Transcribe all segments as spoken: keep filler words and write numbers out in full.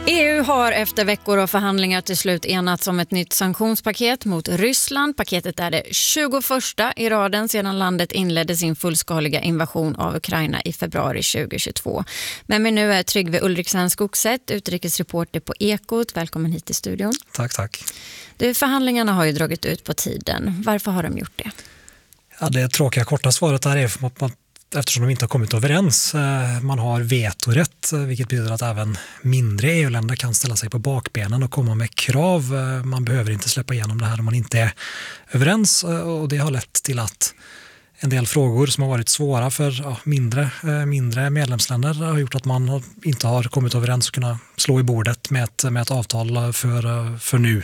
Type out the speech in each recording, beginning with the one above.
E U har efter veckor av förhandlingar till slut enats om ett nytt sanktionspaket mot Ryssland. Paketet är det tjugoförsta i raden sedan landet inledde sin fullskaliga invasion av Ukraina i februari tjugohundratjugotvå. Men med nu är Tryggve Ulriksen Skogsätt, utrikesreporter på Ekot. Välkommen hit till studion. Tack, tack. Du, förhandlingarna har ju dragit ut på tiden. Varför har de gjort det? Ja, det tråkiga korta svaret här är för att man eftersom de inte har kommit överens. Man har vetorätt, vilket betyder att även mindre E U-länder kan ställa sig på bakbenen och komma med krav. Man behöver inte släppa igenom det här om man inte är överens, och det har lett till att en del frågor som har varit svåra för ja, mindre, mindre medlemsländer har gjort att man inte har kommit överens och kunnat slå i bordet med ett, med ett avtal för, för nu.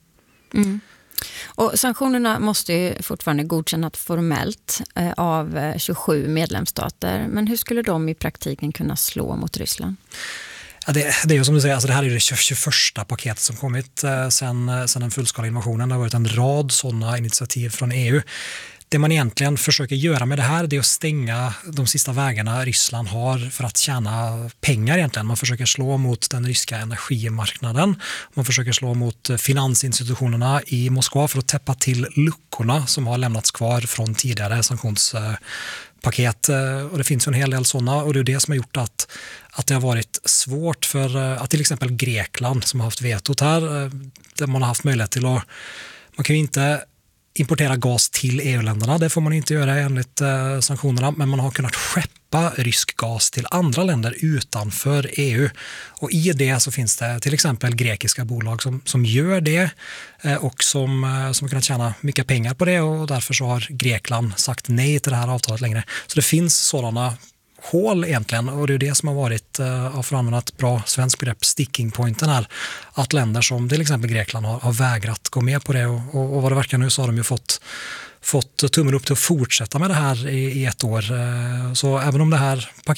Mm. Och sanktionerna måste ju fortfarande godkännas formellt eh, av tjugosju medlemsstater. Men hur skulle de i praktiken kunna slå mot Ryssland? Ja, det, det är ju som du säger, alltså det här är det tjugoförsta paketet som kommit eh, sen, sen den fullskaliga invasionen. Det har varit en rad sådana initiativ från E U. Det man egentligen försöker göra med det här, det är att stänga de sista vägarna Ryssland har för att tjäna pengar egentligen. Man försöker slå mot den ryska energimarknaden. Man försöker slå mot finansinstitutionerna i Moskva för att täppa till luckorna som har lämnats kvar från tidigare sanktionspaket. Och det finns ju en hel del sådana, och det är det som har gjort att, att det har varit svårt för att till exempel Grekland, som har haft vetot här, där man har haft möjlighet till att, man kan ju inte importera gas till E U-länderna, det får man inte göra enligt eh, sanktionerna, men man har kunnat skeppa rysk gas till andra länder utanför E U, och i det så finns det till exempel grekiska bolag som, som gör det eh, och som, eh, som har kunnat tjäna mycket pengar på det, och därför så har Grekland sagt nej till det här avtalet längre. Så det finns sådana hål egentligen, och det är det som har varit, uh, för att använda ett bra svenskt begrepp, sticking pointen här, att länder som till exempel Grekland har, har vägrat gå med på det, och, och, och vad det verkar nu så har de ju fått, fått tummen upp till att fortsätta med det här i, i ett år. Uh, så även om det här paketet